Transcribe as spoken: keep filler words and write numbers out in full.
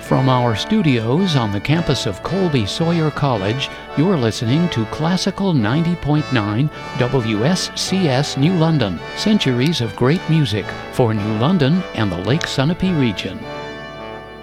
From our studios on the campus of Colby Sawyer College, you're listening to Classical ninety point nine W S C S New London, centuries of great music for New London and the Lake Sunapee region.